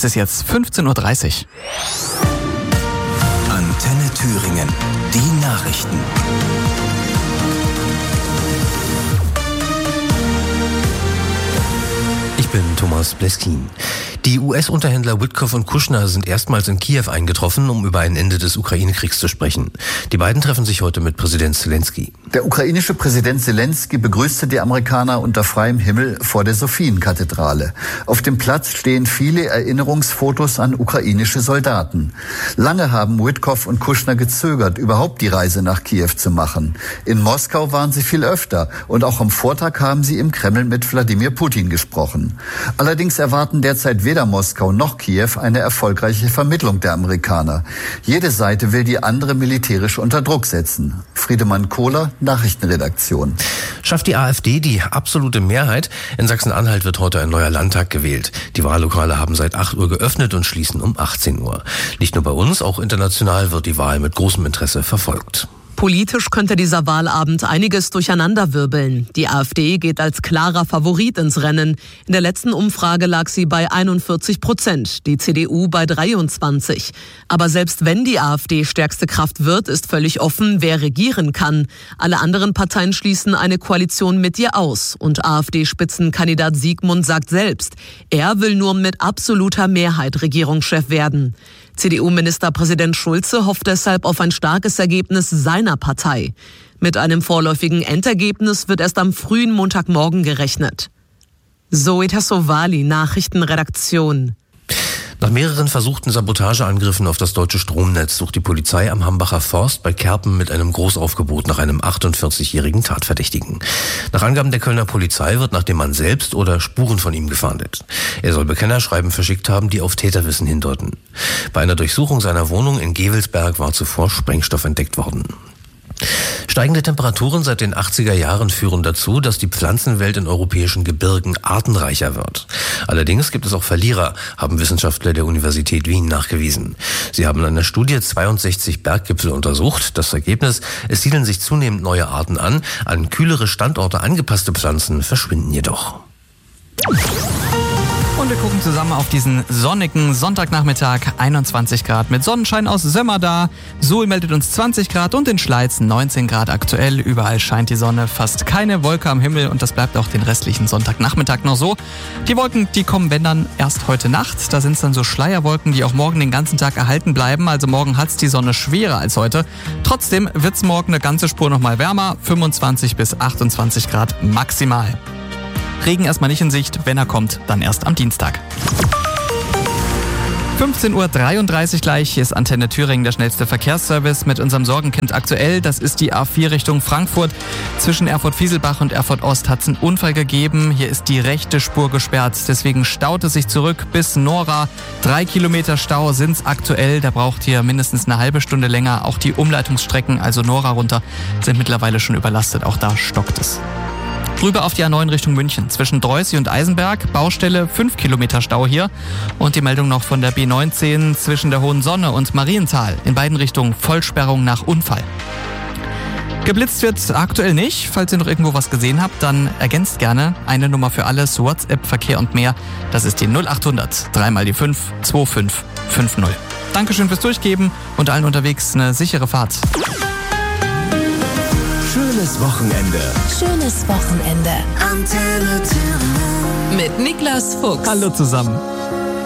Es ist jetzt 15:30 Uhr. Antenne Thüringen, die Nachrichten. Ich bin Thomas Bleskin. Die US-Unterhändler Witkoff und Kushner sind erstmals in Kiew eingetroffen, um über ein Ende des Ukraine-Kriegs zu sprechen. Die beiden treffen sich heute mit Präsident Zelensky. Der ukrainische Präsident Zelensky begrüßte die Amerikaner unter freiem Himmel vor der Sophienkathedrale. Auf dem Platz stehen viele Erinnerungsfotos an ukrainische Soldaten. Lange haben Witkoff und Kushner gezögert, überhaupt die Reise nach Kiew zu machen. In Moskau waren sie viel öfter und auch am Vortag haben sie im Kreml mit Wladimir Putin gesprochen. Allerdings erwarten derzeit weder Moskau noch Kiew eine erfolgreiche Vermittlung der Amerikaner. Jede Seite will die andere militärisch unter Druck setzen. Friedemann Kohler, Nachrichtenredaktion. Schafft die AfD die absolute Mehrheit? In Sachsen-Anhalt wird heute ein neuer Landtag gewählt. Die Wahllokale haben seit 8 Uhr geöffnet und schließen um 18 Uhr. Nicht nur bei uns, auch international wird die Wahl mit großem Interesse verfolgt. Politisch könnte dieser Wahlabend einiges durcheinanderwirbeln. Die AfD geht als klarer Favorit ins Rennen. In der letzten Umfrage lag sie bei 41%, die CDU bei 23%. Aber selbst wenn die AfD stärkste Kraft wird, ist völlig offen, wer regieren kann. Alle anderen Parteien schließen eine Koalition mit ihr aus. Und AfD-Spitzenkandidat Siegmund sagt selbst, er will nur mit absoluter Mehrheit Regierungschef werden. CDU-Ministerpräsident Schulze hofft deshalb auf ein starkes Ergebnis seiner Partei. Mit einem vorläufigen Endergebnis wird erst am frühen Montagmorgen gerechnet. Zoe Tassovali, Nachrichtenredaktion. Nach mehreren versuchten Sabotageangriffen auf das deutsche Stromnetz sucht die Polizei am Hambacher Forst bei Kerpen mit einem Großaufgebot nach einem 48-jährigen Tatverdächtigen. Nach Angaben der Kölner Polizei wird nach dem Mann selbst oder Spuren von ihm gefahndet. Er soll Bekennerschreiben verschickt haben, die auf Täterwissen hindeuten. Bei einer Durchsuchung seiner Wohnung in Gevelsberg war zuvor Sprengstoff entdeckt worden. Steigende Temperaturen seit den 80er Jahren führen dazu, dass die Pflanzenwelt in europäischen Gebirgen artenreicher wird. Allerdings gibt es auch Verlierer, haben Wissenschaftler der Universität Wien nachgewiesen. Sie haben in einer Studie 62 Berggipfel untersucht. Das Ergebnis: Es siedeln sich zunehmend neue Arten an kühlere Standorte angepasste Pflanzen verschwinden jedoch. Und wir gucken zusammen auf diesen sonnigen Sonntagnachmittag. 21 Grad mit Sonnenschein aus Sömmer da. Suhl meldet uns 20 Grad und in Schleiz 19 Grad aktuell. Überall scheint die Sonne, fast keine Wolke am Himmel und das bleibt auch den restlichen Sonntagnachmittag noch so. Die Wolken, die kommen wenn dann erst heute Nacht. Da sind es dann so Schleierwolken, die auch morgen den ganzen Tag erhalten bleiben. Also morgen hat's die Sonne schwerer als heute. Trotzdem wird's morgen eine ganze Spur nochmal wärmer. 25 bis 28 Grad maximal. Regen erstmal nicht in Sicht, wenn er kommt, dann erst am Dienstag. 15:33 Uhr gleich, hier ist Antenne Thüringen, der schnellste Verkehrsservice mit unserem Sorgenkind aktuell. Das ist die A4 Richtung Frankfurt. Zwischen Erfurt-Fieselbach und Erfurt-Ost hat es einen Unfall gegeben. Hier ist die rechte Spur gesperrt, deswegen staut es sich zurück bis Nora. 3 Kilometer Stau sind es aktuell, da braucht ihr mindestens eine halbe Stunde länger. Auch die Umleitungsstrecken, also Nora runter, sind mittlerweile schon überlastet, auch da stockt es. Rüber auf die A9 Richtung München. Zwischen Dreußi und Eisenberg, Baustelle, 5 Kilometer Stau hier. Und die Meldung noch von der B19 zwischen der Hohen Sonne und Marienthal. In beiden Richtungen Vollsperrung nach Unfall. Geblitzt wird aktuell nicht. Falls ihr noch irgendwo was gesehen habt, dann ergänzt gerne eine Nummer für alles, WhatsApp, Verkehr und mehr. Das ist die 0800 3 mal die 5 2550. Dankeschön fürs Durchgeben und allen unterwegs eine sichere Fahrt. Schönes Wochenende. Schönes Wochenende. Antenne Thüringen. Mit Niklas Fuchs. Hallo zusammen.